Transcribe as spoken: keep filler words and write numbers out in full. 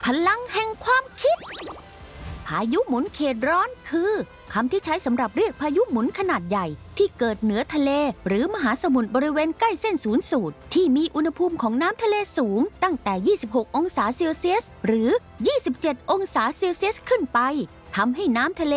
พลังแห่งความคิดพายุหมุนเขตร้อนคือคำที่ใช้สำหรับเรียกพายุหมุนขนาดใหญ่ที่เกิดเหนือทะเลหรือมหาสมุทรบริเวณใกล้เส้นศูนย์สูตรที่มีอุณหภูมิของน้ำทะเลสูงตั้งแต่ยี่สิบหกองศาเซลเซียสหรือยี่สิบเจ็ดองศาเซลเซียสขึ้นไปทำให้น้ำทะเล